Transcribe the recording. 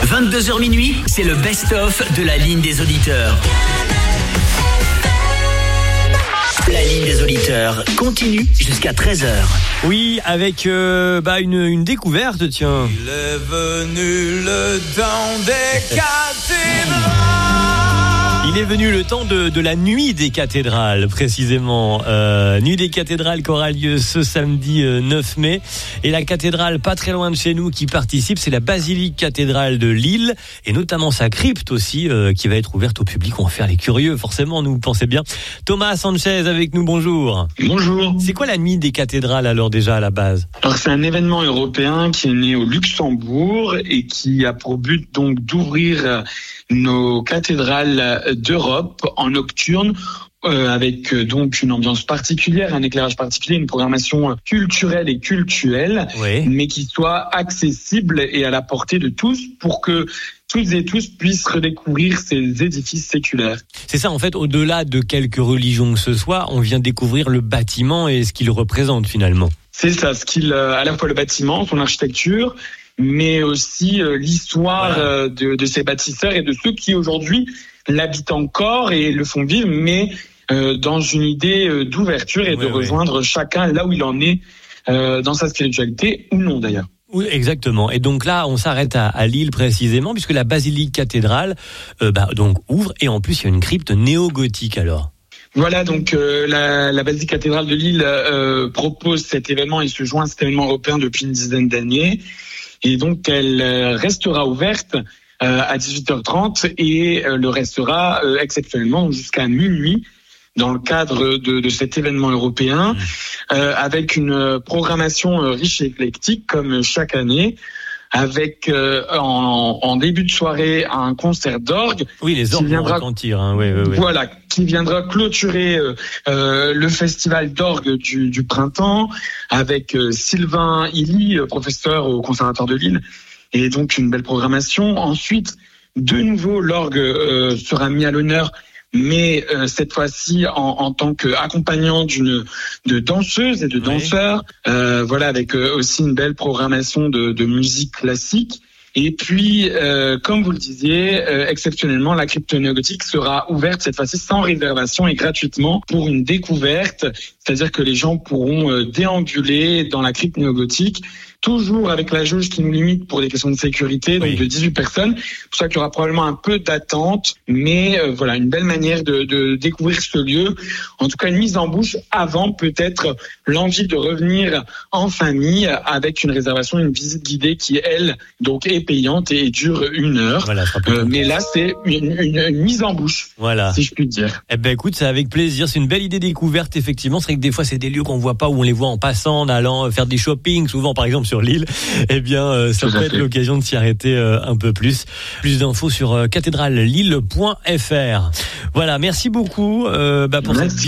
22h minuit, c'est le best-of de la ligne des auditeurs. La ligne des auditeurs continue jusqu'à 13h. Oui, avec une découverte, tiens. Il est venu le temps des cathédrales. Il est venu le temps de la nuit des cathédrales, précisément. Nuit des cathédrales qui aura lieu ce samedi 9 mai. Et la cathédrale pas très loin de chez nous qui participe, c'est la basilique cathédrale de Lille. Et notamment sa crypte aussi, qui va être ouverte au public. On va faire les curieux, forcément, nous pensez bien. Thomas Sanchez avec nous, bonjour. Bonjour. C'est quoi la nuit des cathédrales alors déjà à la base ? Alors c'est un événement européen qui est né au Luxembourg et qui a pour but donc d'ouvrir nos cathédrales d'Europe en nocturne avec donc une ambiance particulière, un éclairage particulier, une programmation culturelle et cultuelle, Oui. mais qui soit accessible et à la portée de tous pour que toutes et tous puissent redécouvrir ces édifices séculaires. C'est ça, en fait, au-delà de quelques religions que ce soit, on vient découvrir le bâtiment et ce qu'il représente finalement. C'est ça, à la fois le bâtiment, son architecture, mais aussi l'histoire Voilà. de ces bâtisseurs et de ceux qui aujourd'hui l'habitent encore et le font vivre, mais dans une idée d'ouverture et de rejoindre chacun là où il en est dans sa spiritualité ou non d'ailleurs. Oui, exactement. Et donc là, on s'arrête à Lille précisément, puisque la basilique cathédrale donc ouvre, et en plus il y a une crypte néo-gothique alors. Voilà, donc la basilique cathédrale de Lille propose cet événement et se joint à cet événement européen depuis une dizaine d'années. Et donc, elle restera ouverte à 18h30 et le restera exceptionnellement jusqu'à minuit dans le cadre de cet événement européen avec une programmation riche et éclectique comme chaque année. Avec en début de soirée un concert d'orgue. Oui, les orgues vont retentir. Oui. Voilà, qui viendra clôturer le festival d'orgue du printemps avec Sylvain Illy, professeur au Conservatoire de Lille, et donc une belle programmation. Ensuite, de nouveau, l'orgue sera mis à l'honneur, mais cette fois-ci en tant qu'accompagnant de danseuses et de danseurs, voilà, avec aussi une belle programmation de musique classique. Et puis, comme vous le disiez, exceptionnellement, la crypte néo-gothique sera ouverte cette fois-ci sans réservation et gratuitement pour une découverte, c'est-à-dire que les gens pourront déambuler dans la crypte néo-gothique, toujours avec la jauge qui nous limite pour des questions de sécurité, donc de 18 personnes. C'est pour ça qu'il y aura probablement un peu d'attente, mais voilà, une belle manière de découvrir ce lieu. En tout cas, une mise en bouche avant peut-être l'envie de revenir en famille avec une réservation, une visite guidée qui, elle, donc est payante et dure 1 heure. Voilà, mais là, c'est une mise en bouche, voilà, si je puis dire. Eh ben écoute, c'est avec plaisir. C'est une belle idée découverte, effectivement. C'est vrai que des fois, c'est des lieux qu'on voit pas, où on les voit en passant, en allant faire des shopping, souvent par exemple sur Lille. Eh bien, ça peut être l'occasion de s'y arrêter un peu plus. Plus d'infos sur cathédralelille.fr. Voilà, merci beaucoup pour cette